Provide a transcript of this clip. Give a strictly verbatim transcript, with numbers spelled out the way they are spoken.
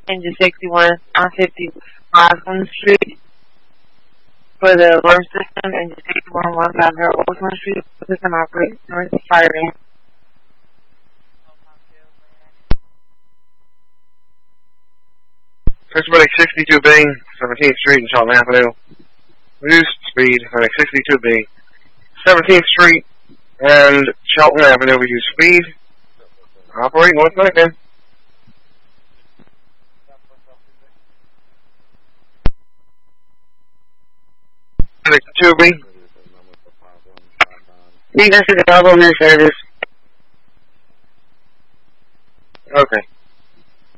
engine sixty-one on fifty Osborne Street. For the alarm system, engine sixty-one one five zero Osborne Street, system operates north fire van. Paramedic sixty-two B, seventeenth Street and Charlton Avenue. Reduced speed, Paramedic sixty-two B, seventeenth Street and Charlton Avenue, reduced speed. Operate north night van. Paramedic two B. This is available in service.